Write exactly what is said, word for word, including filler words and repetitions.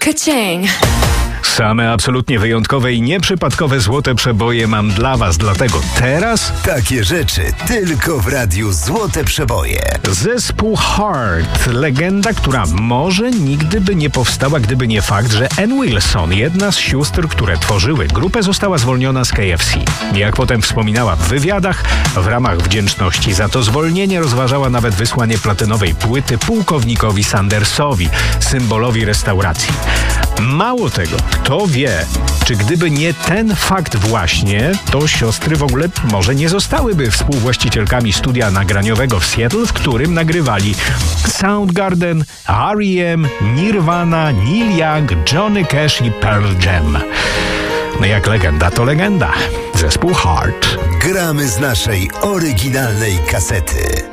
Ka-ching. Same absolutnie wyjątkowe i nieprzypadkowe złote przeboje mam dla was, dlatego teraz takie rzeczy tylko w radiu Złote Przeboje. zespół Heart, legenda, która może nigdy by nie powstała, gdyby nie fakt, że Ann Wilson, jedna z sióstr, które tworzyły grupę, została zwolniona z K F C. Jak potem wspominała w wywiadach, w ramach wdzięczności za to zwolnienie rozważała nawet wysłanie platynowej płyty pułkownikowi Sandersowi, symbolowi restauracji. Mało tego, kto wie, czy gdyby nie ten fakt właśnie, to siostry w ogóle może nie zostałyby współwłaścicielkami studia nagraniowego w Seattle, w którym nagrywali Soundgarden, R E M, Nirvana, Neil Young, Johnny Cash i Pearl Jam. No jak legenda to legenda. Zespół Heart. Gramy z naszej oryginalnej kasety.